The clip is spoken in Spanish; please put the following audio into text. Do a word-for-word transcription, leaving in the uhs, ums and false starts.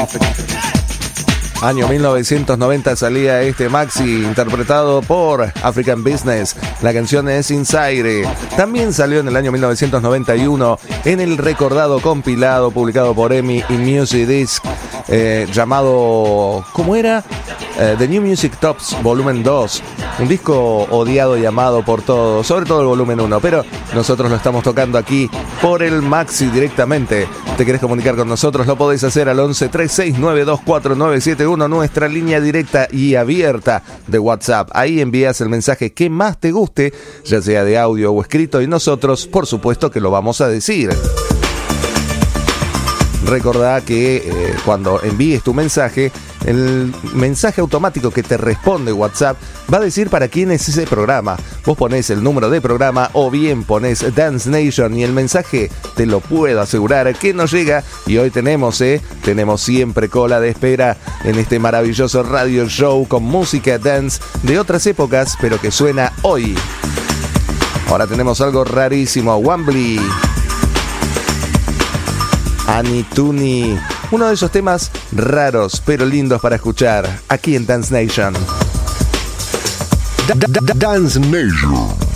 Año mil novecientos noventa salía este maxi interpretado por African Business. La canción es Inside. También salió en el año mil novecientos noventa y uno en el recordado compilado publicado por EMI y Music Disc eh, llamado... ¿Cómo era? Eh, The New Music Tops Volumen dos. Un disco odiado y amado por todos, sobre todo el volumen uno, pero nosotros lo estamos tocando aquí por el maxi directamente. ¿Te querés comunicar con nosotros? Lo podés hacer al once, tres seis nueve dos cuatro nueve siete uno, nuestra línea directa y abierta de WhatsApp. Ahí envías el mensaje que más te guste, ya sea de audio o escrito, y nosotros, por supuesto, que lo vamos a decir. Recordá que eh, cuando envíes tu mensaje, el mensaje automático que te responde WhatsApp va a decir para quién es ese programa. Vos ponés el número de programa o bien ponés Dance Nation y el mensaje, te lo puedo asegurar, que nos llega. Y hoy tenemos, eh, tenemos siempre cola de espera en este maravilloso radio show con música dance de otras épocas, pero que suena hoy. Ahora tenemos algo rarísimo, Wambly, Anituni, uno de esos temas raros pero lindos para escuchar aquí en Dance Nation. Dance Nation.